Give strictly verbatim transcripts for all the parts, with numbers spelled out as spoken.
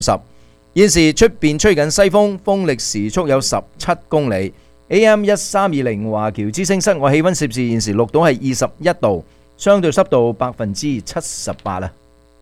十。現時出邊吹緊西風，風力時速有十七公里。A M 一三二零華僑之聲室外氣溫攝氏現時錄到係二十一度，相對濕度百分之七十八啊。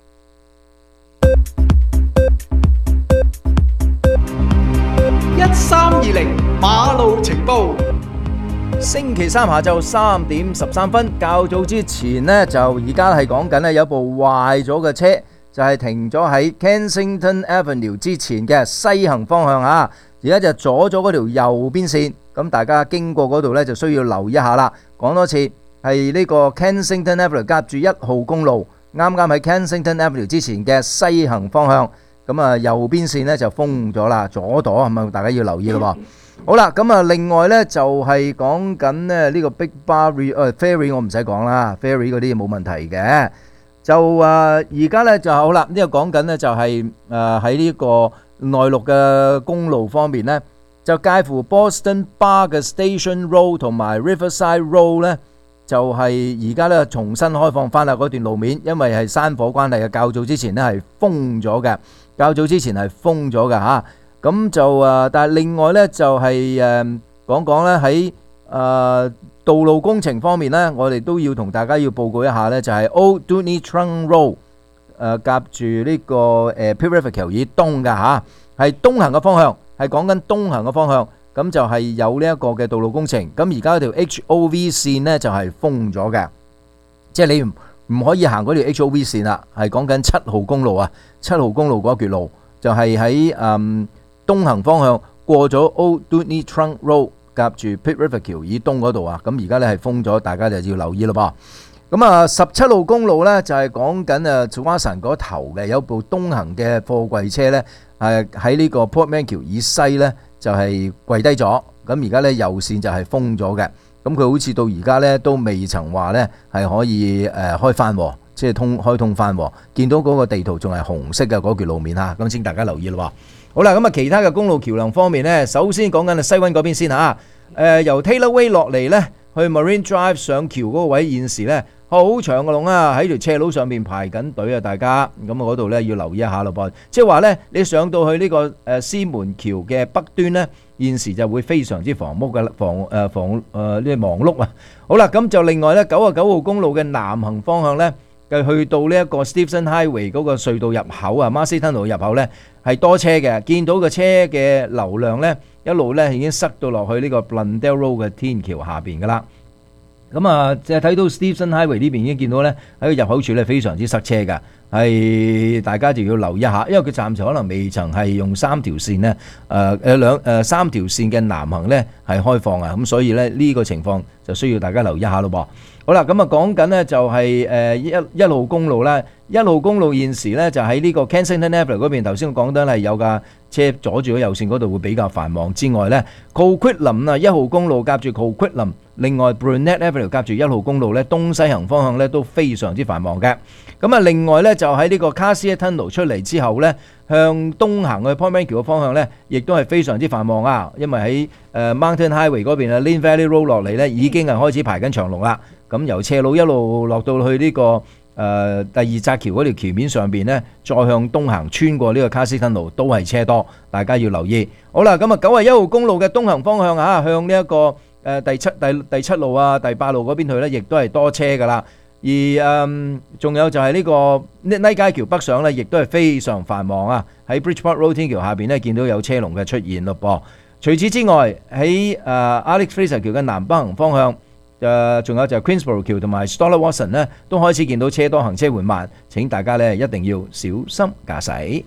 一三二零馬路情報。 星期三下晝三點十三分，較早之前呢，就而家係講緊呢有部壞咗嘅車，就係停咗喺 Kensington Avenue 之前嘅西行方向啊。而家就阻咗嗰條右邊線，咁大家經過嗰度呢，就需要留意一下啦。講多次，係呢個 Kensington Avenue 夾住一號公路，啱啱喺 Kensington Avenue 之前嘅西行方向，咁啊右邊線呢就封咗啦，阻躲係咪？大家要留意咯。好啦，咁啊，另外呢，就係講緊咧呢個 Big Bar 誒 Ferry， 我唔使講啦 ，Ferry 嗰啲冇問題嘅。就誒而家呢就好啦，呢個講緊呢就係誒喺呢個內陸嘅公路方面呢，就介乎 Boston Bar 嘅 Station Road 同埋 Riverside Road 呢，就係而家呢重新開放翻啦嗰段路面，因為係山火關係嘅，較早之前呢係封咗嘅，較早之前係封咗嘅嚇。咁就誒，但係另外咧就係誒講講咧喺誒道路工程方面咧，我哋都要同大家要報告一下咧，就係 Old Dudley Trunk Road 誒夾住呢個誒 Pitt River 橋以東嘅嚇，係東行嘅方向，係講緊東行嘅方向，咁就係有呢一個嘅道路工程。咁而家條 H O V 線咧就係封咗嘅，即係你唔唔可以行嗰條 H O V 線啦，係講緊七號公路啊，七號公路嗰一段路就係喺誒東行方向過咗 Old Dudley Trunk Road 夾住 Pitt River 橋以東嗰度啊，咁而家咧係封咗，大家就要留意咯噃。咁啊，十七號公路咧就係講緊啊 Tsawwassen 嗰頭嘅有部東行嘅貨櫃車咧，係喺呢個 Portman 橋以西咧就係跪低咗，咁而家咧右線就係封咗嘅，咁佢好似到而家咧都未曾話咧係可以誒開翻，即係通開通翻，見到嗰個地圖仲係紅色嘅嗰條路面嚇，咁請大家留意咯。好啦，咁啊，其他嘅公路橋梁方面呢，首先講緊係西灣嗰邊先嚇。誒，由 Taylor Way 落嚟呢，去 Marine Drive 上橋嗰個位，現時呢好長嘅龍啊，喺條斜路上面排緊隊啊，大家咁啊嗰度呢要留意一下咯噃。即係話呢，你上到去呢個誒獅門橋嘅北端呢，現時就會非常之繁忙嘅房誒房誒呢個忙碌啊。好啦，咁就另外呢，九十九號公路嘅南行方向呢，就去到呢一個 Stevens Highway 嗰個隧道入口啊 Marsey Tunnel 入口呢，係多車嘅，見到個車嘅流量呢，一路呢已經塞到落去呢個 Blundell Road 嘅天橋下邊噶啦。咁啊，即係睇到 Stevens Highway 呢邊已經見到呢，喺個入口處呢非常之塞車㗎，係大家就要留意一下，因為佢暫時可能未曾係用三條線呢，誒誒兩誒三條線嘅南行呢係開放啊，咁所以呢呢個情況就需要大家留意一下咯噃。好啦，咁啊講緊呢就係誒一一號公路啦，一號公路現時呢就喺呢個 Kensington Avenue 嗰邊，頭先我講得係有架車阻住咗右線嗰度會比較繁忙之外呢 Coquitlam 啊一號公路夾住 Coquitlam， 另外 Brunet Avenue 夾住一號公路呢，東西行方向呢都非常之繁忙嘅。咁啊另外呢就喺呢個 Cartier Tunnel 出嚟之後呢，向東行去 Portman 橋嘅方向呢，亦都係非常之繁忙啊，因為喺誒 Mountain Highway 嗰邊啊 Lynn Valley Road 落嚟呢，已經係開始排緊長龍啦。咁由斜路一路落到去呢、這個誒、呃、第二紮橋嗰條橋面上邊呢，再向東行穿過呢個卡斯吞路都係車多，大家要留意。好啦，咁啊九十一號公路嘅東行方向啊，向呢、這、一個誒、呃、第七第第七路啊第八路嗰邊去呢，亦都係多車噶啦。而誒仲、呃、有就係呢個呢街橋北上呢，亦都係非常繁忙啊。喺 Bridgeport Road 天橋下邊呢，見到有車龍嘅出現咯噃。除此之外，喺誒、呃、Alex Fraser 橋嘅南北行方向。誒，仲有就係 Queensborough 橋同埋 Stoller Watson 呢，都開始見到車多行車緩慢，請大家呢一定要小心駕駛。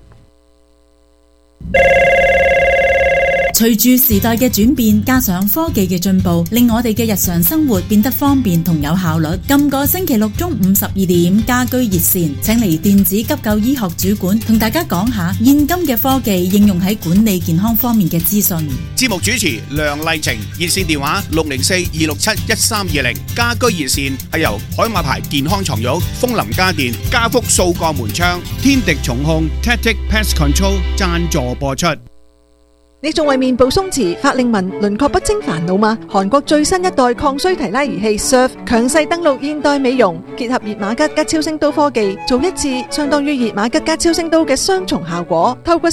隨住時代嘅轉變，加上科技嘅進步，令我哋嘅日常生活變得方便同有效率。今個星期六中午十二點，家居熱線請嚟電子急救醫學主管同大家講下現今嘅科技應用喺管理健康方面嘅資訊。 節目主持梁麗晴，熱線電話六零四二六七一三二零。家居熱線係由海馬牌健康床褥、風林家電、家福數個門窗、天敵重控、Tactic Pest Control 贊助播出。 你仲為面部鬆弛、法令紋、輪廓不清煩惱嗎？韓國最新一代抗衰提拉儀器 Surf 強勢登陸現代美容，結合熱瑪吉加超聲刀科技，做一次相當於熱瑪吉加超聲刀嘅雙重效果。透過